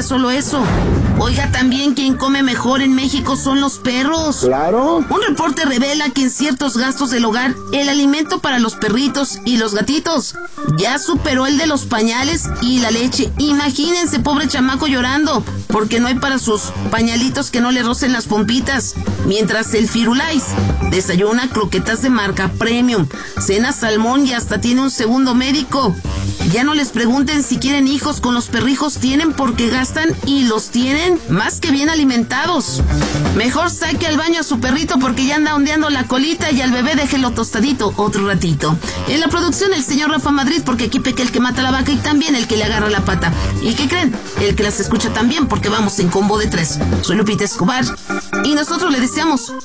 que solo eso. Oiga, también quien come mejor en México son los perros. Claro. Un reporte revela que en ciertos gastos del hogar, el alimento para los perritos y los gatitos ya superó el de los pañales y la leche. Imagínense, pobre chamaco llorando, porque no hay para sus pañalitos que no le rocen las pompitas. Mientras el Firulais desayuna croquetas de marca premium, cena salmón y hasta tiene un segundo médico. Ya no les pregunten si quieren hijos, con los perrijos tienen porque gastan y los tienen más que bien alimentados. Mejor saque al baño a su perrito porque ya anda ondeando la colita y al bebé déjelo tostadito otro ratito. En la producción el señor Rafa Madrid, porque aquí peca el que mata la vaca y también el que le agarra la pata. ¿Y qué creen? El que las escucha también, porque vamos en combo de 3. Soy Lupita Escobar y nosotros le deseamos